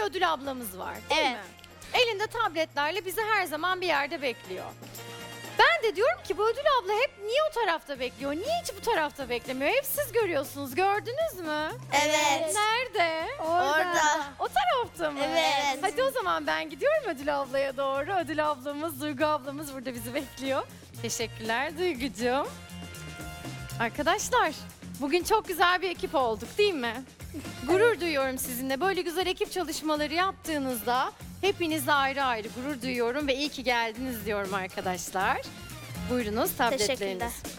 ödül ablamız var değil Evet. mi? Elinde tabletlerle bizi her zaman bir yerde bekliyor. Ben de diyorum ki bu ödül abla hep niye o tarafta bekliyor? Niye hiç bu tarafta beklemiyor? Hep siz görüyorsunuz. Gördünüz mü? Evet. Nerede? Orada. O tarafta mı? Evet. Hadi o zaman ben gidiyorum ödül ablaya doğru. Ödül ablamız, Duygu ablamız burada bizi bekliyor. Teşekkürler Duygucuğum. Arkadaşlar, bugün çok güzel bir ekip olduk değil mi? Gurur duyuyorum sizinle. Böyle güzel ekip çalışmaları yaptığınızda hepinizle ayrı ayrı gurur duyuyorum ve iyi ki geldiniz diyorum arkadaşlar. Buyurunuz tabletleriniz. Teşekkürler.